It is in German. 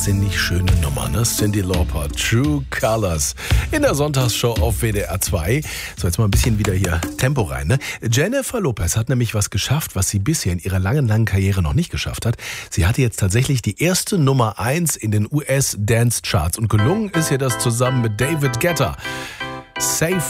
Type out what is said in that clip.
wahnsinnig schöne Nummer, ne? Cyndi Lauper, True Colors. In der Sonntagsshow auf WDR 2. So, jetzt mal ein bisschen wieder hier Tempo rein, ne? Jennifer Lopez hat nämlich was geschafft, was sie bisher in ihrer langen Karriere noch nicht geschafft hat. Sie hatte jetzt tatsächlich die erste Nummer 1 in den US-Dance-Charts. Und gelungen ist ihr das zusammen mit David Guetta. Safe